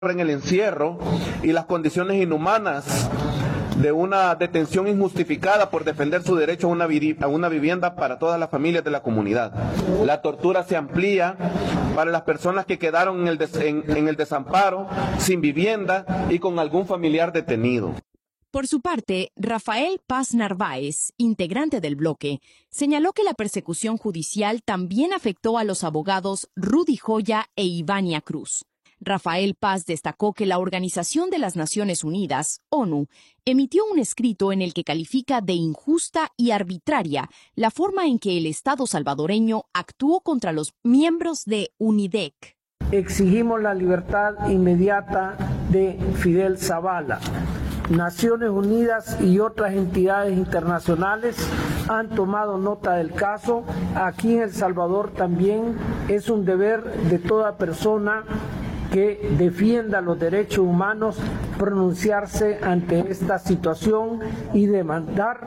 en el encierro y las condiciones inhumanas de una detención injustificada por defender su derecho a una vivienda para todas las familias de la comunidad. La tortura se amplía para las personas que quedaron en el desamparo, sin vivienda y con algún familiar detenido. Por su parte, Rafael Paz Narváez, integrante del bloque, señaló que la persecución judicial también afectó a los abogados Rudy Joya e Ivania Cruz. Rafael Paz destacó que la Organización de las Naciones Unidas, ONU, emitió un escrito en el que califica de injusta y arbitraria la forma en que el Estado salvadoreño actuó contra los miembros de UNIDEC. Exigimos la libertad inmediata de Fidel Zavala. Naciones Unidas y otras entidades internacionales han tomado nota del caso. Aquí en El Salvador también es un deber de toda persona que defienda los derechos humanos pronunciarse ante esta situación y demandar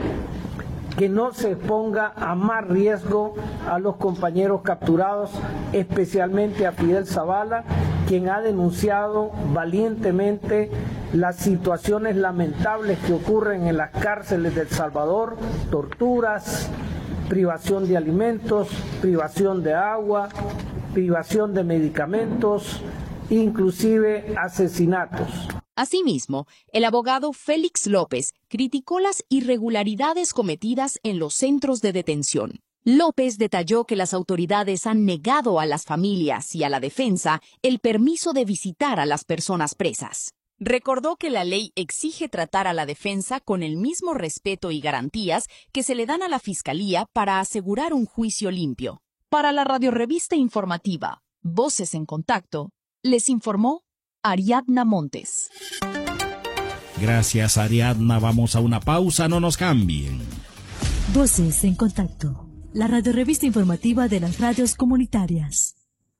que no se exponga a más riesgo a los compañeros capturados, especialmente a Fidel Zavala, quien ha denunciado valientemente las situaciones lamentables que ocurren en las cárceles de El Salvador, torturas, privación de alimentos, privación de agua, privación de medicamentos, inclusive asesinatos. Asimismo, el abogado Félix López criticó las irregularidades cometidas en los centros de detención. López detalló que las autoridades han negado a las familias y a la defensa el permiso de visitar a las personas presas. Recordó que la ley exige tratar a la defensa con el mismo respeto y garantías que se le dan a la Fiscalía para asegurar un juicio limpio. Para la radiorevista informativa Voces en Contacto, les informó Ariadna Montes. Gracias, Ariadna. Vamos a una pausa, no nos cambien. Voces en Contacto, la radiorevista informativa de las radios comunitarias.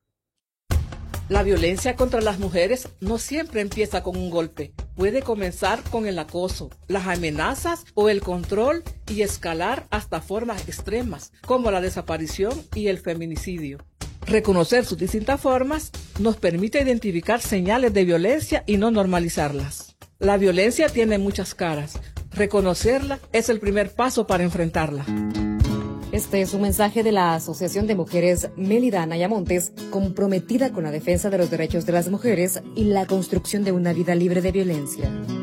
La violencia contra las mujeres no siempre empieza con un golpe. Puede comenzar con el acoso, las amenazas o el control y escalar hasta formas extremas, como la desaparición y el feminicidio. Reconocer sus distintas formas nos permite identificar señales de violencia y no normalizarlas. La violencia tiene muchas caras. Reconocerla es el primer paso para enfrentarla. Este es un mensaje de la Asociación de Mujeres Mélida Anaya Montes, comprometida con la defensa de los derechos de las mujeres y la construcción de una vida libre de violencia.